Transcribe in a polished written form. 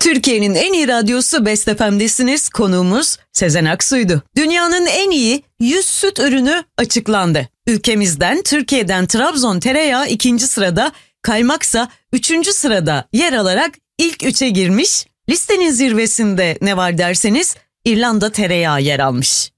Türkiye'nin en iyi radyosu Best FM'desiniz. Konuğumuz Sezen Aksu'ydu. Dünyanın en iyi 100 süt ürünü açıklandı. Ülkemizden, Türkiye'den Trabzon tereyağı 2. sırada, kaymaksa 3. sırada yer alarak ilk 3'e girmiş. Listenin zirvesinde ne var derseniz İrlanda tereyağı yer almış.